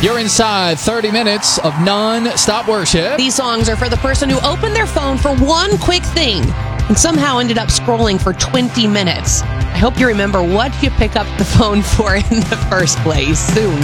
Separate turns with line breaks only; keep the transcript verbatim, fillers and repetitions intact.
You're inside thirty minutes of non-stop worship.
These songs are for the person who opened their phone for one quick thing and somehow ended up scrolling for twenty minutes. I hope you remember what you pick up the phone for in the first place soon.